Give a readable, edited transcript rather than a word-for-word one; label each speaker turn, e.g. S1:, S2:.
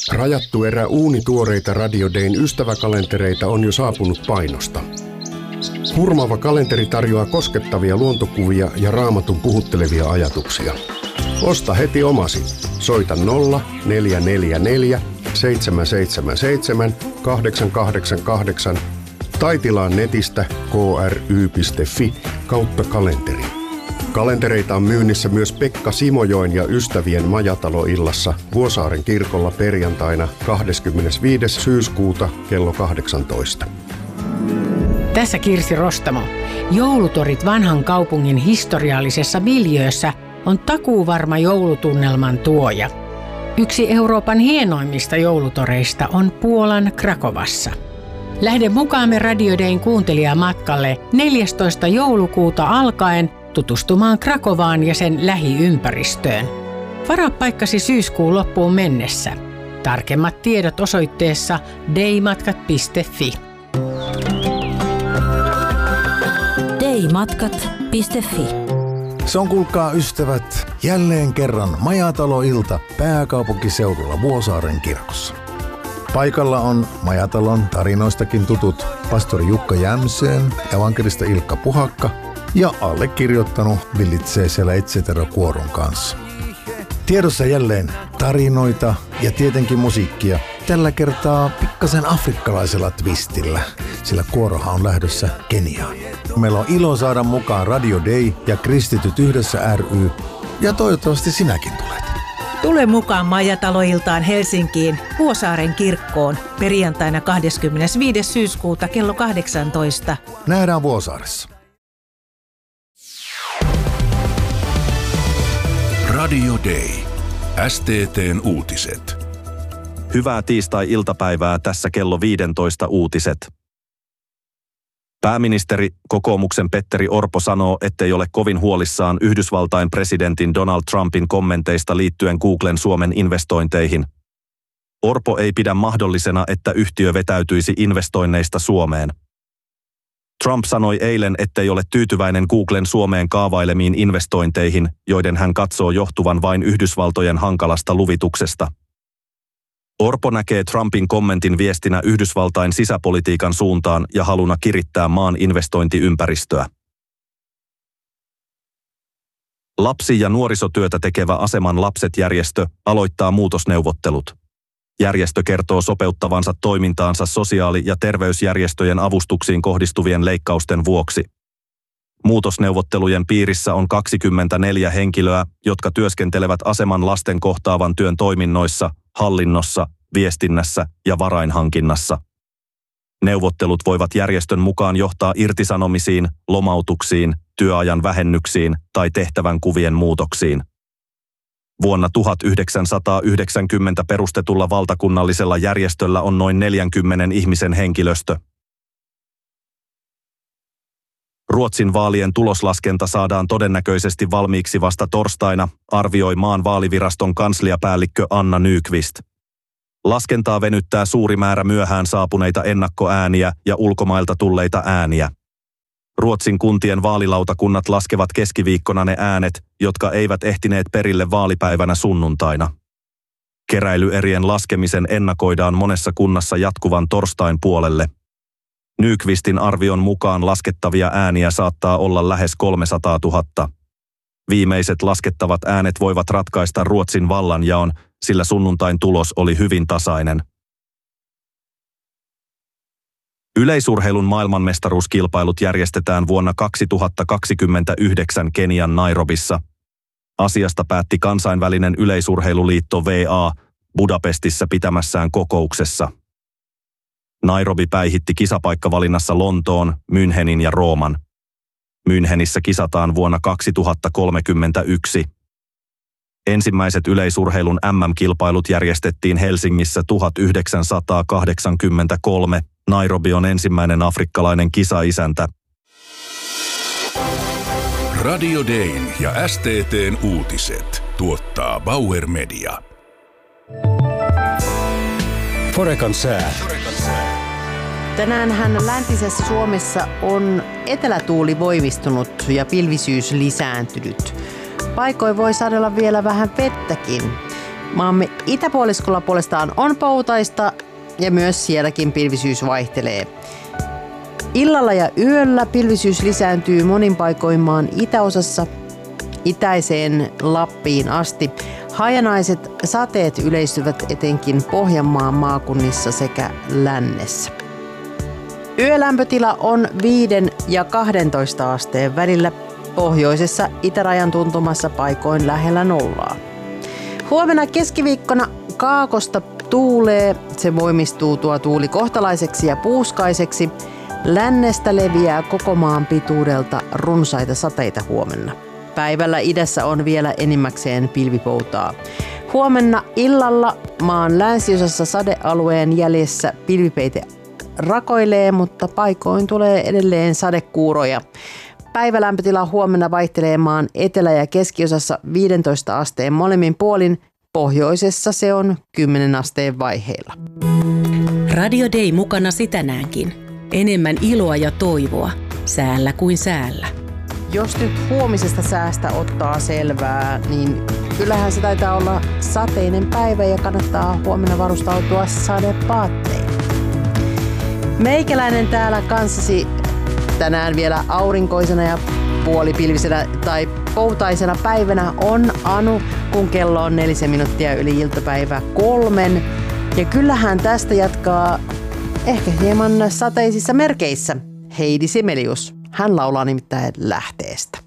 S1: Rajattu erä uunituoreita Radio Dayn ystäväkalentereita on jo saapunut painosta. Hurmaava kalenteri tarjoaa koskettavia luontokuvia ja Raamatun puhuttelevia ajatuksia. Osta heti omasi. Soita 0444 777 888 tai tilaa netistä kry.fi/kalenteri. Kalentereita on myynnissä myös Pekka Simojoen ja ystävien majataloillassa Vuosaaren kirkolla perjantaina 25. syyskuuta kello 18.
S2: Tässä Kirsi Rostamo. Joulutorit vanhan kaupungin historiallisessa miljöössä on takuuvarma joulutunnelman tuoja. Yksi Euroopan hienoimmista joulutoreista on Puolan Krakovassa. Lähde mukaamme Radio Dayn kuuntelijamatkalle 14. joulukuuta alkaen tutustumaan Krakovaan ja sen lähiympäristöön. Varaa paikkasi syyskuun loppuun mennessä. Tarkemmat tiedot osoitteessa daymatkat.fi.
S3: daymatkat.fi.
S4: Se on, kuulkaa ystävät, jälleen kerran majataloilta pääkaupunkiseudulla Vuosaaren kirkossa. Paikalla on majatalon tarinoistakin tutut pastori Jukka Jämseen, evankelista Ilkka Puhakka ja allekirjoittanut villitsee siellä Etsetera-kuoron kanssa. Tiedossa jälleen tarinoita ja tietenkin musiikkia. Tällä kertaa pikkasen afrikkalaisella twistillä, sillä kuorohan on lähdössä Keniaan. Meillä on ilo saada mukaan Radio Day ja Kristityt yhdessä ry, ja toivottavasti sinäkin tulet.
S3: Tule mukaan majataloiltaan Helsinkiin Vuosaaren kirkkoon perjantaina 25. syyskuuta kello 18.
S4: Nähdään Vuosaaressa.
S5: Radio Day. STT:n uutiset.
S6: Hyvää tiistai-iltapäivää, tässä kello 15 uutiset. Pääministeri, kokoomuksen Petteri Orpo sanoo, ettei ole kovin huolissaan Yhdysvaltain presidentin Donald Trumpin kommenteista liittyen Googlen Suomen investointeihin. Orpo ei pidä mahdollisena, että yhtiö vetäytyisi investoinneista Suomeen. Trump sanoi eilen, ettei ole tyytyväinen Googlen Suomeen kaavailemiin investointeihin, joiden hän katsoo johtuvan vain Yhdysvaltojen hankalasta luvituksesta. Orpo näkee Trumpin kommentin viestinä Yhdysvaltain sisäpolitiikan suuntaan ja haluna kirittää maan investointiympäristöä. Lapsi- ja nuorisotyötä tekevä Aseman lapset-järjestö aloittaa muutosneuvottelut. Järjestö kertoo sopeuttavansa toimintaansa sosiaali- ja terveysjärjestöjen avustuksiin kohdistuvien leikkausten vuoksi. Muutosneuvottelujen piirissä on 24 henkilöä, jotka työskentelevät Aseman lasten kohtaavan työn toiminnoissa, hallinnossa, viestinnässä ja varainhankinnassa. Neuvottelut voivat järjestön mukaan johtaa irtisanomisiin, lomautuksiin, työajan vähennyksiin tai tehtävänkuvien muutoksiin. Vuonna 1990 perustetulla valtakunnallisella järjestöllä on noin 40 ihmisen henkilöstö. Ruotsin vaalien tuloslaskenta saadaan todennäköisesti valmiiksi vasta torstaina, arvioi maan vaaliviraston kansliapäällikkö Anna Nyqvist. Laskentaa venyttää suuri määrä myöhään saapuneita ennakkoääniä ja ulkomailta tulleita ääniä. Ruotsin kuntien vaalilautakunnat laskevat keskiviikkona ne äänet, jotka eivät ehtineet perille vaalipäivänä sunnuntaina. Keräilyerien laskemisen ennakoidaan monessa kunnassa jatkuvan torstain puolelle. Nyqvistin arvion mukaan laskettavia ääniä saattaa olla lähes 300 000. Viimeiset laskettavat äänet voivat ratkaista Ruotsin vallanjaon, sillä sunnuntain tulos oli hyvin tasainen. Yleisurheilun maailmanmestaruuskilpailut järjestetään vuonna 2029 Kenian Nairobissa. Asiasta päätti kansainvälinen yleisurheiluliitto VA Budapestissa pitämässään kokouksessa. Nairobi päihitti kisapaikkavalinnassa Lontoon, Münchenin ja Rooman. Münchenissä kisataan vuonna 2031. Ensimmäiset yleisurheilun MM-kilpailut järjestettiin Helsingissä 1983. Nairobi on ensimmäinen afrikkalainen kisaisäntä.
S5: Radio Dayn ja STT:n uutiset tuottaa Bauer Media.
S7: Forekan sää.
S8: Tänäänhän läntisessä Suomessa on etelätuuli voimistunut ja pilvisyys lisääntynyt. Paikoin voi sadella vielä vähän vettäkin. Maamme itäpuoliskolla puolestaan on poutaista ja myös sielläkin pilvisyys vaihtelee. Illalla ja yöllä pilvisyys lisääntyy monin paikoin maan itäosassa itäiseen Lappiin asti. Hajanaiset sateet yleistyvät etenkin Pohjanmaan maakunnissa sekä lännessä. Yölämpötila on 5 ja 12 asteen välillä. Pohjoisessa itärajan tuntumassa paikoin lähellä nollaa. Huomenna keskiviikkona kaakosta tuulee. Se voimistuu tuo tuuli kohtalaiseksi ja puuskaiseksi. Lännestä leviää koko maan pituudelta runsaita sateita huomenna. Päivällä idässä on vielä enimmäkseen pilvipoutaa. Huomenna illalla maan länsiosassa sadealueen jäljessä pilvipeite rakoilee, mutta paikoin tulee edelleen sadekuuroja. Päivälämpötila huomenna vaihtelee maan etelä- ja keskiosassa 15 asteen molemmin puolin. Pohjoisessa se on 10 asteen vaiheilla.
S9: Radio Day mukana tänäänkin. Enemmän iloa ja toivoa säällä kuin säällä.
S8: Jos nyt huomisesta säästä ottaa selvää, niin kyllähän se taitaa olla sateinen päivä ja kannattaa huomenna varustautua sadepaattein. Meikäläinen täällä kanssasi tänään vielä aurinkoisena ja puolipilvisenä tai poutaisena päivänä on Anu, kun kello on 4 minuuttia yli iltapäivä 3. Ja kyllähän tästä jatkaa ehkä hieman sateisissa merkeissä Heidi Sibelius. Hän laulaa nimittäin lähteestä.